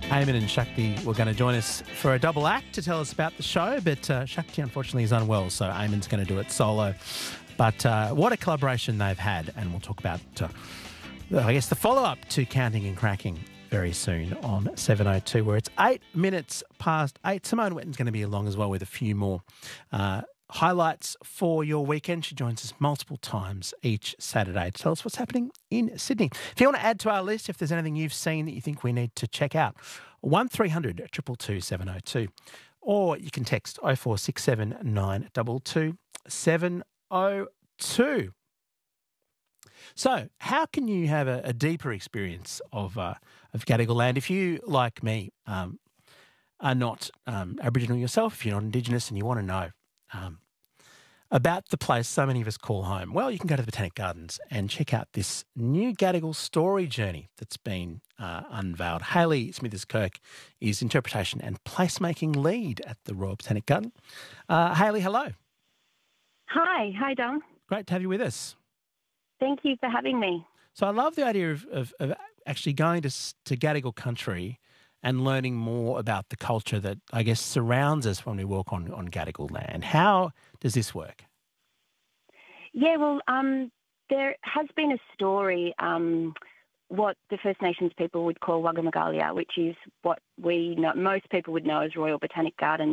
Eamon and Shakti were going to join us for a double act to tell us about the show, but Shakti unfortunately is unwell, so Eamon's going to do it solo. But what a collaboration they've had, and we'll talk about, I guess, the follow-up to Counting and Cracking very soon on 7:02, where it's 8 minutes past 8. Simone Wetton's going to be along as well with a few more highlights for your weekend. She joins us multiple times each Saturday to tell us what's happening in Sydney. If you want to add to our list, if there's anything you've seen that you think we need to check out, 1300 222 702. Or you can text 0467 922 702. So how can you have a deeper experience of Gadigal land if you, like me, are not Aboriginal yourself, if you're not Indigenous and you want to know about the place so many of us call home? Well, you can go to the Botanic Gardens and check out this new Gadigal story journey that's been unveiled. Hayley Smithers-Kirk is Interpretation and Placemaking Lead at the Royal Botanic Garden. Hayley, hello. Hi, Dom. Great to have you with us. Thank you for having me. So I love the idea of actually going to Gadigal country and learning more about the culture that, I guess, surrounds us when we walk on Gadigal land. How does this work? Yeah, well, there has been a story, what the First Nations people would call Waggamagalia, which is what we know, most people would know as Royal Botanic Gardens.